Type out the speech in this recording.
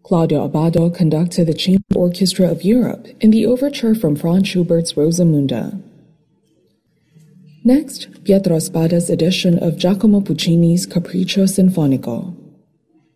Claudio Abbado conducted the Chamber Orchestra of Europe in the overture from Franz Schubert's Rosamunda. Next, Pietro Spada's edition of Giacomo Puccini's Capriccio Sinfonico.